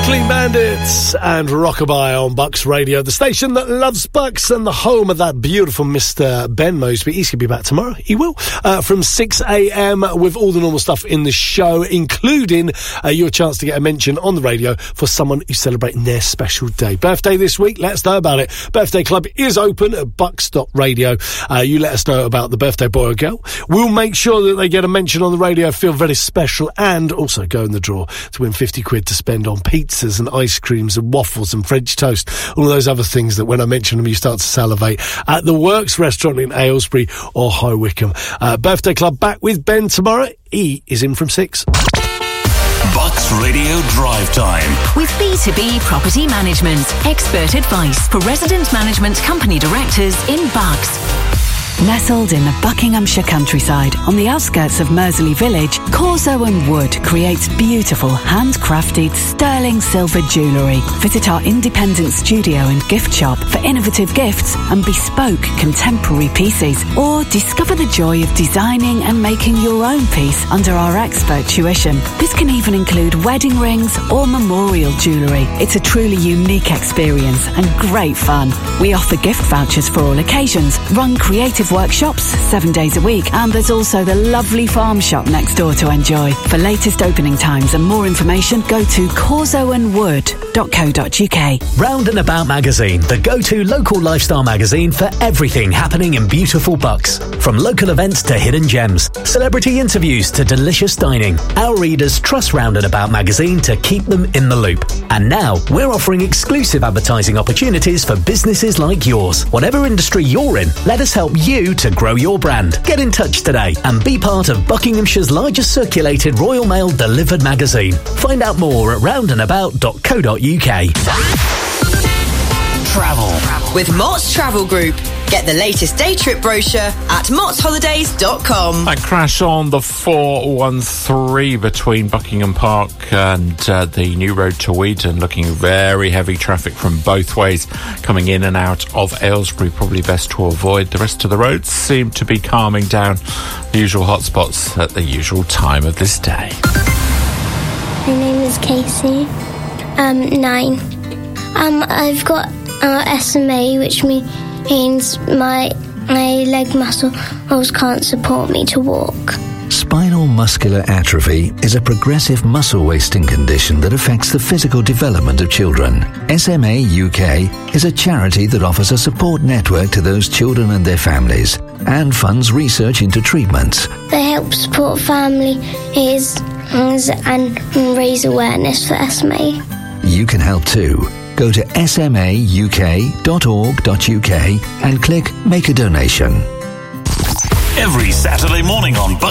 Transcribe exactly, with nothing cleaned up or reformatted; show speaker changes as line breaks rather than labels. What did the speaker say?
Clean Bandits and Rockabye on Bucks Radio, the station that loves Bucks and the home of that beautiful Mister Ben Mosby. He's going to be back tomorrow. He will. Uh, from six a.m. with all the normal stuff in the show, including uh, your chance to get a mention on the radio for someone who's celebrating their special day. Birthday this week? Let us know about it. Birthday Club is open at bucks dot radio. Uh, you let us know about the birthday boy or girl. We'll make sure that they get a mention on the radio, feel very special, and also go in the draw to win fifty quid to spend on pizzas and ice creams and waffles and French toast, all of those other things that when I mention them you start to salivate, at the Works restaurant in Aylesbury or High Wycombe. Uh, Birthday Club back with Ben tomorrow. He is in from six.
Bucks Radio Drive Time.
With B two B Property Management. Expert advice for resident management company directors in Bucks.
Nestled in the Buckinghamshire countryside on the outskirts of Mersey Village, Corso and Wood creates beautiful handcrafted sterling silver jewellery. Visit our independent studio and gift shop for innovative gifts and bespoke contemporary pieces, or discover the joy of designing and making your own piece under our expert tuition. This can even include wedding rings or memorial jewellery. It's a truly unique experience and great fun. We offer gift vouchers for all occasions, run creative workshops seven days a week, and there's also the lovely farm shop next door to enjoy. For latest opening times and more information, go to corso and wood dot co dot uk.
Round and About magazine, the go-to local lifestyle magazine for everything happening in beautiful Bucks. From local events to hidden gems, celebrity interviews to delicious dining, our readers trust Round and About magazine to keep them in the loop. And now we're offering exclusive advertising opportunities for businesses like yours. Whatever industry you're in, let us help you to grow your brand. Get in touch today and be part of Buckinghamshire's largest circulated Royal Mail delivered magazine. Find out more at round and about dot co dot uk.
Travel.
With Mott's Travel Group. Get the latest day trip brochure at motts holidays dot com.
A crash on the four one three between Buckingham Park and uh, the New Road to Weedon. Looking very heavy traffic from both ways coming in and out of Aylesbury. Probably best to avoid. The rest of the roads seem to be calming down. The usual hotspots at the usual time of this day.
My name is Casey. Um, nine. Um, I've got uh, S M A, which means means my my leg muscles can't support me to walk.
Spinal muscular atrophy is a progressive muscle wasting condition that affects the physical development of children. S M A U K is a charity that offers a support network to those children and their families and funds research into treatments.
They help support families and raise awareness for S M A.
You can help too. Go to s m a u k dot org dot u k and click Make a Donation.
Every Saturday morning on Bucks